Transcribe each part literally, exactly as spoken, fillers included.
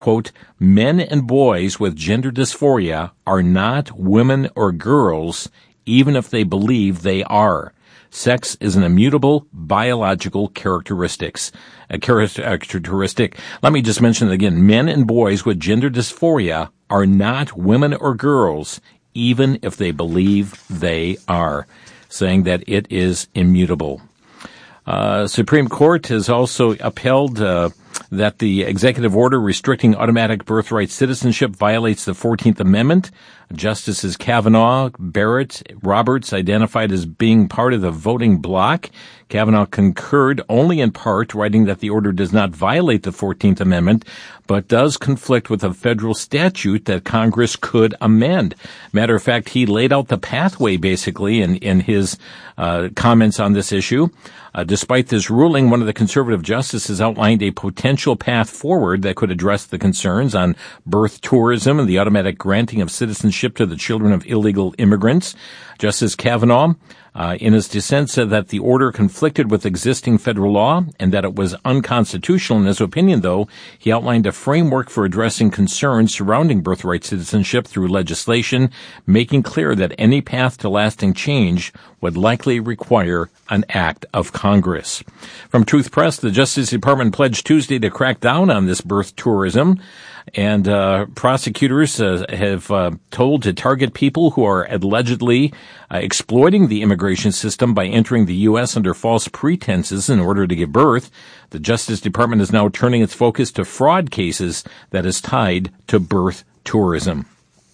quote, men and boys with gender dysphoria are not women or girls, even if they believe they are. Sex is an immutable biological characteristics. A characteristic. Let me just mention it again. Men and boys with gender dysphoria are not women or girls, even if they believe they are, saying that it is immutable. Uh, Supreme Court has also upheld uh, that the executive order restricting automatic birthright citizenship violates the fourteenth Amendment. Justices Kavanaugh, Barrett, Roberts identified as being part of the voting bloc. Kavanaugh concurred only in part, writing that the order does not violate the fourteenth Amendment, but does conflict with a federal statute that Congress could amend. Matter of fact, he laid out the pathway, basically, in, in his uh, comments on this issue. Uh, despite this ruling, one of the conservative justices outlined a potential path forward that could address the concerns on birth tourism and the automatic granting of citizenship to the children of illegal immigrants. Justice Kavanaugh, uh, in his dissent, said that the order conflicted with existing federal law and that it was unconstitutional. In his opinion, though, he outlined a framework for addressing concerns surrounding birthright citizenship through legislation, making clear that any path to lasting change would likely require an act of Congress. From Truth Press, the Justice Department pledged Tuesday to crack down on this birth tourism. And uh, prosecutors uh, have uh, told to target people who are allegedly uh, exploiting the immigration system by entering the U S under false pretenses in order to give birth. The Justice Department is now turning its focus to fraud cases that is tied to birth tourism.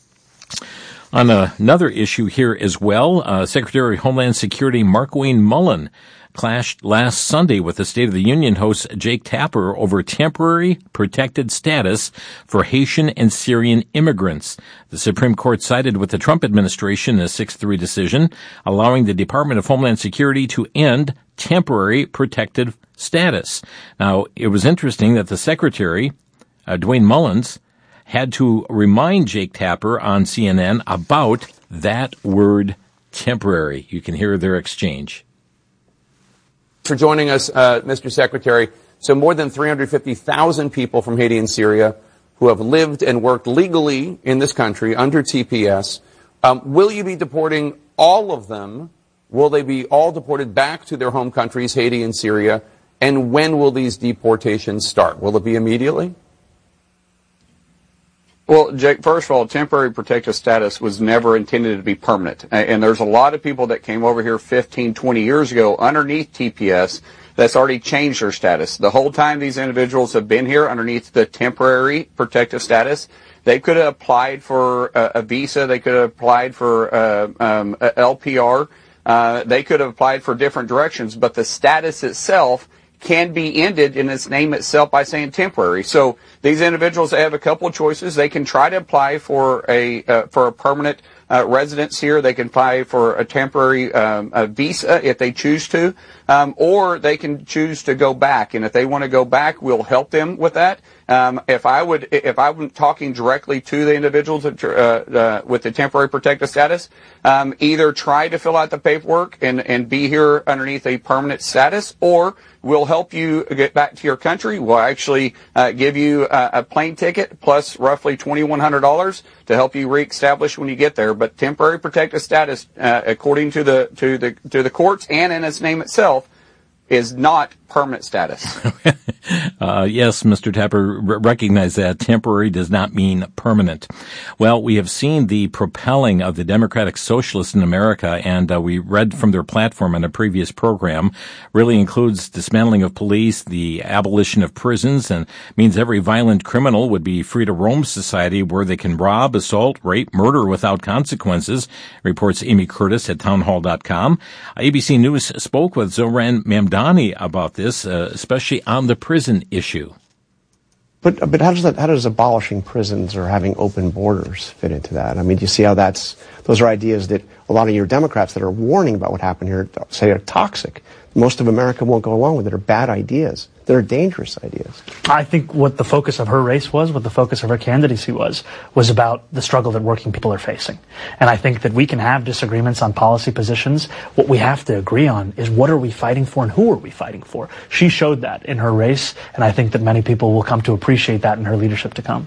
On uh, another issue here as well, uh, Secretary of Homeland Security Markwayne Mullin clashed last Sunday with the State of the Union host Jake Tapper over temporary protected status for Haitian and Syrian immigrants. The Supreme Court sided with the Trump administration in a six three decision, allowing the Department of Homeland Security to end temporary protected status. Now, it was interesting that the Secretary, uh, Dwayne Mullins, had to remind Jake Tapper on C N N about that word temporary. You can hear their exchange. For joining us, uh, Mister Secretary. So more than three hundred fifty thousand people from Haiti and Syria who have lived and worked legally in this country under T P S. Um, will you be deporting all of them? Will they be all deported back to their home countries, Haiti and Syria? And when will these deportations start? Will it be immediately? Well, Jake, first of all, temporary protective status was never intended to be permanent. And there's a lot of people that came over here fifteen, twenty years ago underneath T P S that's already changed their status. The whole time these individuals have been here underneath the temporary protective status, they could have applied for a, a visa. They could have applied for uh, um, a L P R. Uh, they could have applied for different directions, but the status itself can be ended in its name itself by saying temporary. So these individuals have a couple of choices. They can try to apply for a uh, for a permanent uh, residence here. They can apply for a temporary um, a visa if they choose to, um, or they can choose to go back. And if they want to go back, we'll help them with that. Um, if I would, if I were talking directly to the individuals uh, uh, with the temporary protective status, um, either try to fill out the paperwork and, and be here underneath a permanent status, or we'll help you get back to your country. We'll actually uh, give you a, a plane ticket plus roughly twenty-one hundred dollars to help you reestablish when you get there. But temporary protective status, uh, according to the to the to the courts and in its name itself, is not permanent status. uh, yes, Mister Tapper, r- recognize that temporary does not mean permanent. Well, we have seen the propelling of the Democratic Socialists in America, and uh, we read from their platform in a previous program, really includes dismantling of police, the abolition of prisons, and means every violent criminal would be free to roam society where they can rob, assault, rape, murder without consequences, reports Amy Curtis at townhall dot com. A B C News spoke with Zoran Mamdani about this, uh, especially on the prison issue. But but how does that how does abolishing prisons or having open borders fit into that? I mean, do you see how that's those are ideas that a lot of your Democrats that are warning about what happened here say are toxic. most of America won't go along with it, are bad ideas. They're dangerous ideas. I think what the focus of her race was, what the focus of her candidacy was, was about the struggle that working people are facing. And I think that we can have disagreements on policy positions. What we have to agree on is what are we fighting for and who are we fighting for. She showed that in her race, and I think that many people will come to appreciate that in her leadership to come.